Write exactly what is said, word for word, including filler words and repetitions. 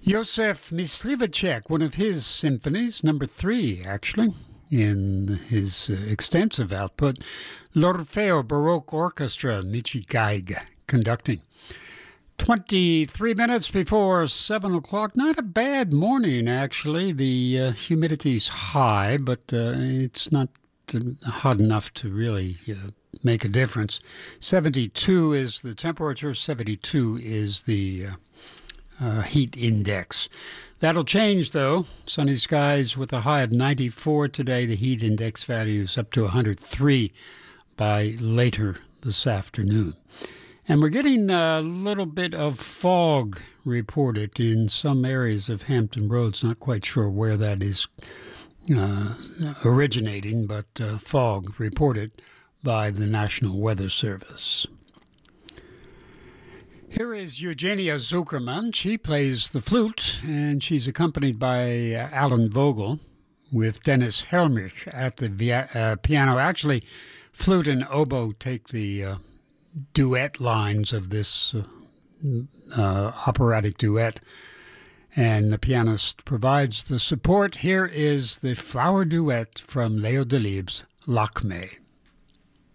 Josef Myslivacek, one of his symphonies, number three, actually, in his uh, extensive output. L'Orfeo Baroque Orchestra, Michi Geig, conducting. twenty-three minutes before seven o'clock. Not a bad morning, actually. The uh, humidity's high, but uh, it's not uh, hot enough to really uh, make a difference. seventy-two is the temperature. seventy-two is the uh, uh, heat index. That'll change, though. Sunny skies with a high of ninety-four today. The heat index value is up to one hundred three by later this afternoon. And we're getting a little bit of fog reported in some areas of Hampton Roads. Not quite sure where that is uh, originating, but uh, fog reported by the National Weather Service. Here is Eugenia Zuckerman. She plays the flute, and she's accompanied by uh, Alan Vogel with Dennis Helmich at the via- uh, piano. Actually, flute and oboe take the uh, duet lines of this uh, uh, operatic duet, and the pianist provides the support. Here is the flower duet from Leo Delibes' Lakmé.